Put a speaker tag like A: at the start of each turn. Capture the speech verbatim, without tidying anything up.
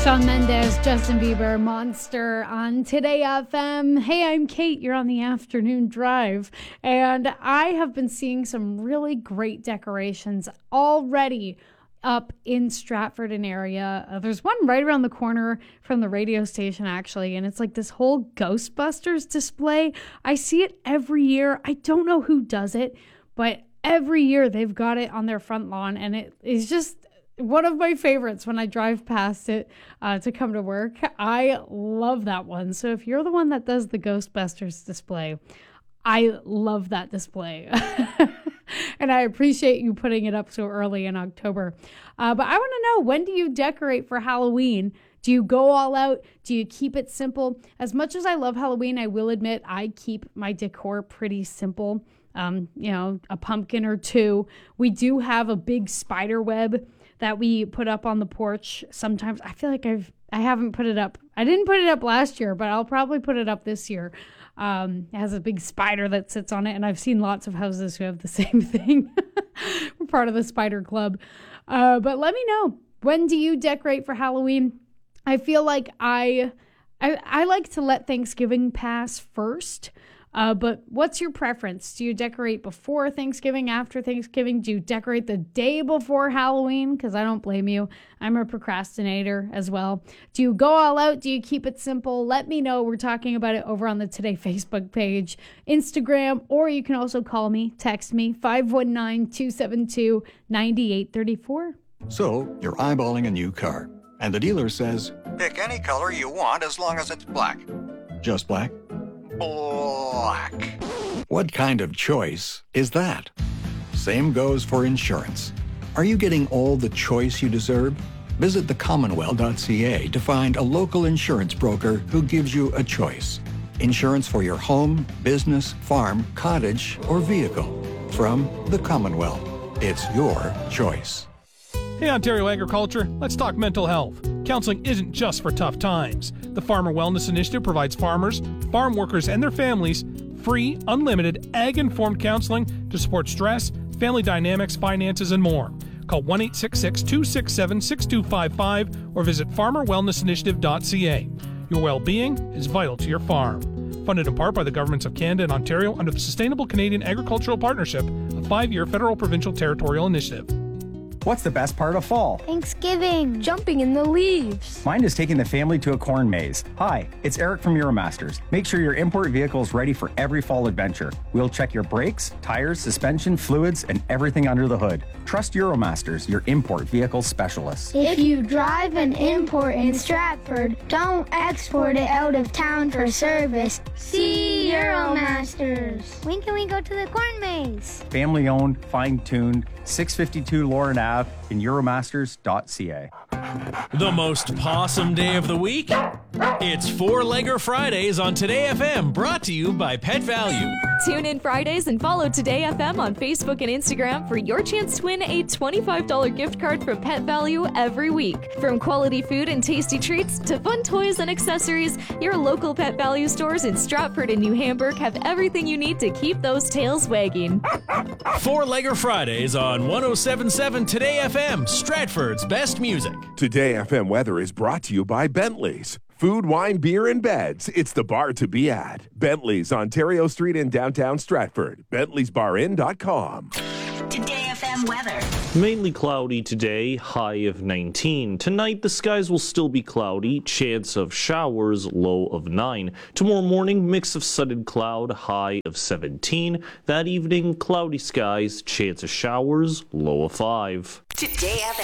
A: Shawn Mendes, Justin Bieber, Monster on Today F M. Hey, I'm Kate. You're on the afternoon drive. And I have been seeing some really great decorations already up in Stratford and area. Uh, there's one right around the corner from the radio station, actually. And it's like this whole Ghostbusters display. I see it every year. I don't know who does it, but every year they've got it on their front lawn. And it is just one of my favorites when I drive past it uh, to come to work. I love that one. So if you're the one that does the Ghostbusters display, I love that display. And I appreciate you putting it up so early in October. Uh, but I want to know, when do you decorate for Halloween? Do you go all out? Do you keep it simple? As much as I love Halloween, I will admit I keep my decor pretty simple. Um, you know, a pumpkin or two. We do have a big spider web that we put up on the porch. Sometimes I feel like I've, I haven't put it up. I didn't put it up last year, but I'll probably put it up this year. Um, it has a big spider that sits on it, and I've seen lots of houses who have the same thing. We're part of the spider club. Uh, but let me know, when do you decorate for Halloween? I feel like I, I, I like to let Thanksgiving pass first. Uh, but what's your preference? Do you decorate before Thanksgiving, after Thanksgiving? Do you decorate the day before Halloween? Because I don't blame you. I'm a procrastinator as well. Do you go all out? Do you keep it simple? Let me know. We're talking about it over on the Today Facebook page, Instagram, or you can also call me, text me, five one nine, two seven two, nine eight three four.
B: So you're eyeballing a new car, and the dealer says,
C: pick any color you want as long as it's black.
B: Just black?
C: Black.
B: What kind of choice is that? Same goes for insurance. Are you getting all the choice you deserve? Visit the commonwealth dot c a to find a local insurance broker who gives you a choice. Insurance for your home, business, farm, cottage, or vehicle. From the Commonwealth. It's your choice.
D: Hey, Ontario Agriculture, let's talk mental health. Counseling isn't just for tough times. The Farmer Wellness Initiative provides farmers, farm workers, and their families free, unlimited, ag-informed counseling to support stress, family dynamics, finances, and more. Call one eight six six, two six seven, six two five five or visit farmer wellness initiative dot c a. Your well-being is vital to your farm. Funded in part by the governments of Canada and Ontario under the Sustainable Canadian Agricultural Partnership, a five-year federal provincial territorial initiative.
E: What's the best part of fall?
F: Thanksgiving. Jumping in the leaves.
E: Mine is taking the family to a corn maze. Hi, it's Eric from Euromasters. Make sure your import vehicle is ready for every fall adventure. We'll check your brakes, tires, suspension, fluids, and everything under the hood. Trust Euromasters, your import vehicle specialist.
F: If you drive an import in Stratford, don't export it out of town for service. See Euromasters. When can we go to the corn maze?
E: Family owned, fine tuned, six fifty-two Lauren Avenue in euromasters dot c a.
G: The most possum day of the week? It's Four-Legger Fridays on Today F M, brought to you by Pet Value.
H: Tune in Fridays and follow Today F M on Facebook and Instagram for your chance to win a twenty-five dollars gift card from Pet Value every week. From quality food and tasty treats to fun toys and accessories, your local Pet Value stores in Stratford and New Hamburg have everything you need to keep those tails wagging.
G: Four-Legger Fridays on one oh seven point seven Today F M, Stratford's best music.
I: Today F M weather is brought to you by Bentley's. Food, wine, beer, and beds. It's the bar to be at. Bentley's, Ontario Street in downtown Stratford. Bentley's Bar Inn dot com.
J: Today F M weather.
K: Mainly cloudy today, high of nineteen. Tonight, the skies will still be cloudy, chance of showers, low of nine. Tomorrow morning, mix of sun and cloud, high of seventeen. That evening, cloudy skies, chance of showers, low of five.
J: Today F M.